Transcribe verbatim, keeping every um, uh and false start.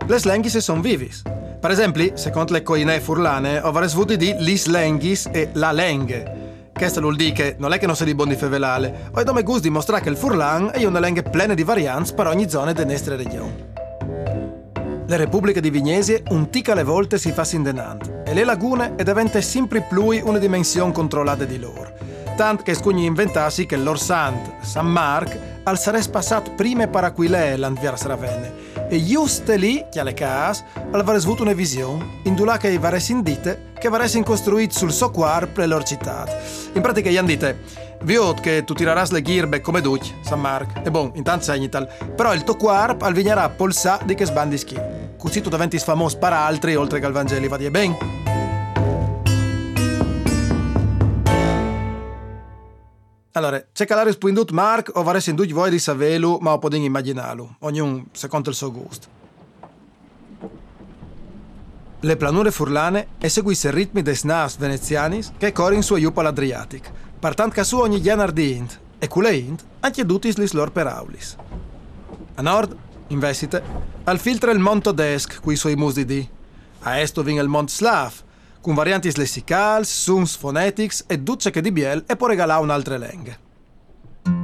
le lenghis son vivis. Per esempio, secondo le coine furlane, avrei avuto di lis lenghis e la lenghe. Questo vuol dire che non è che non si di buoni fevelale, o è come gusto dimostrare che il furlan è una lingua plena di varianze per ogni zona della nostra regione. La Repubblica di Vignesie un tic alle volte si fa sindenante e le lagune è diventa sempre più una dimensione controllata di loro. Tant che scugni inventassi che l'Orsant, San Marc, al sarebbe passato prima per qui lei l'Anviars Ravenne. E giusto lì, che alle case, avrebbe avuto una visione, in due che varesse indite, che varesse costruito sul suo quarp le loro città. In pratica gli hanno dite, viot che tu tireras le ghirbe come duc, San Marc, e bon, intanto segnital, però il tuo quarp al vignerà polsà di che sbandi schi. Così tu diventi famoso per altri, oltre che al Vangeli, va di ben. Allora, c'è che l'ha risponduto Mark o varesse indugli voi di savelu, ma o podin immaginarlo, ognuno secondo il suo gusto. Le planure furlane seguissero i ritmi dei snas veneziani che corrono su aiuto all'Adriatic, partant che su ogni gianar di int, e culeint anche tutti gli lor peraulis. A nord, in vestite, al filtra il monte Desk, qui suoi musi di. A est vin il monte Slav, con varianti lessicals, suns, phonetics e duce che di biel e può regalare un'altra lingua.